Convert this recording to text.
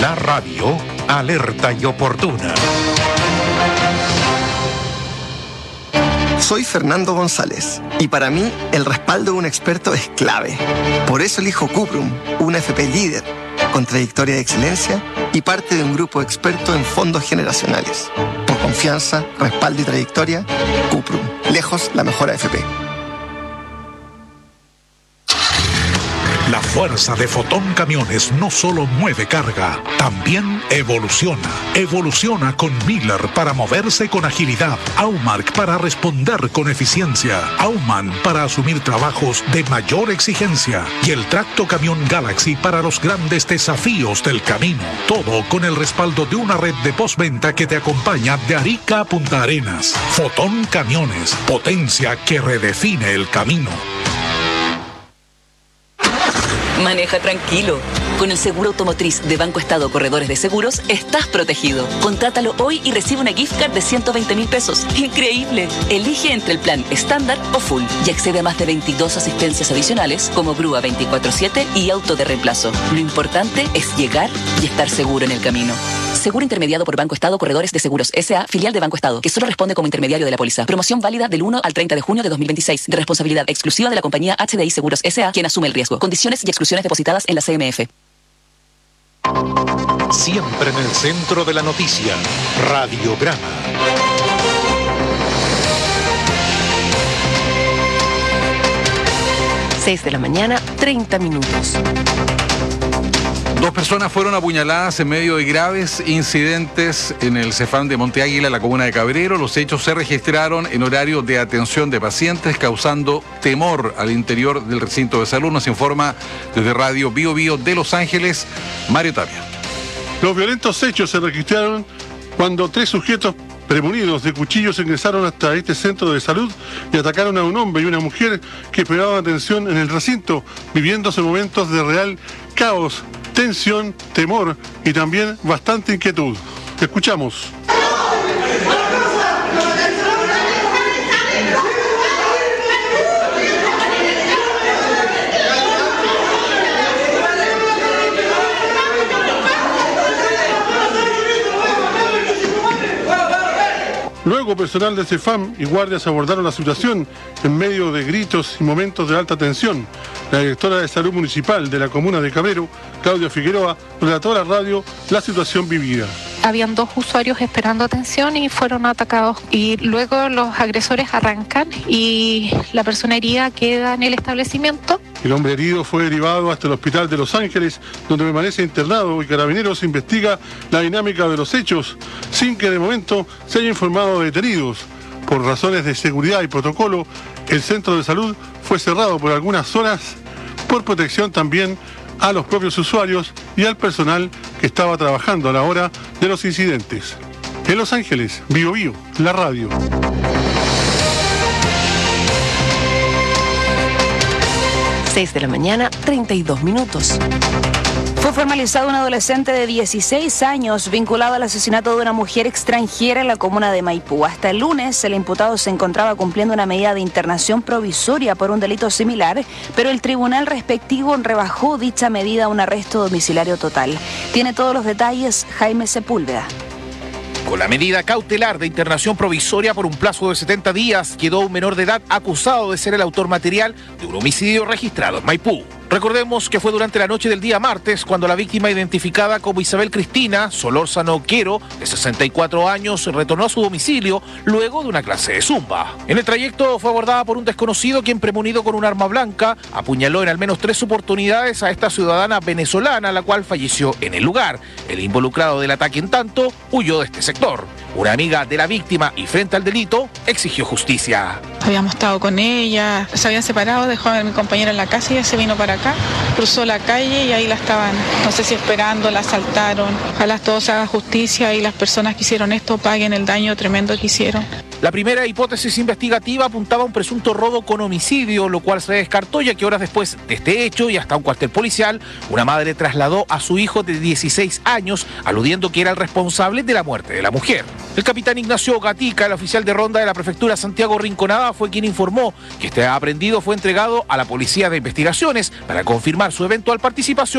La radio, alerta y oportuna. Soy Fernando González y para mí el respaldo de un experto es clave. Por eso elijo Cuprum, una FP líder, con trayectoria de excelencia y parte de un grupo experto en fondos generacionales. Por confianza, respaldo y trayectoria, Cuprum, lejos la mejor AFP. La fuerza de Fotón Camiones no solo mueve carga, también evoluciona. Evoluciona con Miller para moverse con agilidad, Aumark para responder con eficiencia, Aumann para asumir trabajos de mayor exigencia y el Tracto Camión Galaxy para los grandes desafíos del camino. Todo con el respaldo de una red de postventa que te acompaña de Arica a Punta Arenas. Fotón Camiones, potencia que redefine el camino. Maneja tranquilo. Con el seguro automotriz de Banco Estado Corredores de Seguros, estás protegido. Contrátalo hoy y recibe una gift card de 120.000 pesos. ¡Increíble! Elige entre el plan estándar o full y accede a más de 22 asistencias adicionales como grúa 24/7 y auto de reemplazo. Lo importante es llegar y estar seguro en el camino. Seguro intermediado por Banco Estado Corredores de Seguros S.A., filial de Banco Estado, que solo responde como intermediario de la póliza. Promoción válida del 1 al 30 de junio de 2026. De responsabilidad exclusiva de la compañía HDI Seguros S.A., quien asume el riesgo. Condiciones y exclusiones depositadas en la CMF. Siempre en el centro de la noticia, Radiograma. Seis de la mañana, 30 minutos. 2 personas fueron apuñaladas en medio de graves incidentes en el CEFAM de Monte Águila, en la comuna de Cabrero. Los hechos se registraron en horario de atención de pacientes, causando temor al interior del recinto de salud. Nos informa desde Radio Bio Bio de Los Ángeles, Mario Tapia. Los violentos hechos se registraron cuando 3 sujetos premunidos de cuchillos ingresaron hasta este centro de salud y atacaron a un hombre y una mujer que esperaban atención en el recinto, viviéndose momentos de real caos, tensión, temor y también bastante inquietud. Escuchamos. Luego, personal del CEFAM y guardias abordaron la situación en medio de gritos y momentos de alta tensión. La directora de Salud Municipal de la comuna de Cabrero, Claudia Figueroa, relató a la radio la situación vivida. Habían 2 usuarios esperando atención y fueron atacados. Y luego los agresores arrancan y la persona herida queda en el establecimiento. El hombre herido fue derivado hasta el hospital de Los Ángeles, donde permanece internado y Carabineros investiga la dinámica de los hechos, sin que de momento se haya informado de detenidos. Por razones de seguridad y protocolo, el centro de salud fue cerrado por algunas horas, por protección también a los propios usuarios y al personal que estaba trabajando a la hora de los incidentes. En Los Ángeles, Bio Bio, la radio. Seis de la mañana, 32 minutos. Fue formalizado un adolescente de 16 años vinculado al asesinato de una mujer extranjera en la comuna de Maipú. Hasta el lunes, el imputado se encontraba cumpliendo una medida de internación provisoria por un delito similar, pero el tribunal respectivo rebajó dicha medida a un arresto domiciliario total. Tiene todos los detalles Jaime Sepúlveda. Con la medida cautelar de internación provisoria por un plazo de 70 días, quedó un menor de edad acusado de ser el autor material de un homicidio registrado en Maipú. Recordemos que fue durante la noche del día martes cuando la víctima, identificada como Isabel Cristina Solórzano Quero, de 64 años, retornó a su domicilio luego de una clase de zumba. En el trayecto fue abordada por un desconocido quien, premunido con un arma blanca, apuñaló en al menos 3 oportunidades a esta ciudadana venezolana, la cual falleció en el lugar. El involucrado del ataque, en tanto, huyó de este sector. Una amiga de la víctima y frente al delito exigió justicia. Habíamos estado con ella, se habían separado, dejó a mi compañera en la casa y ella se vino para acá, cruzó la calle y ahí la estaban, no sé si esperando, la asaltaron. Ojalá todo se haga justicia y las personas que hicieron esto paguen el daño tremendo que hicieron. La primera hipótesis investigativa apuntaba a un presunto robo con homicidio, lo cual se descartó, ya que horas después de este hecho y hasta un cuartel policial, una madre trasladó a su hijo de 16 años, aludiendo que era el responsable de la muerte de la mujer. El capitán Ignacio Gatica, el oficial de ronda de la prefectura Santiago Rinconada, fue quien informó que este aprehendido fue entregado a la Policía de Investigaciones para confirmar su eventual participación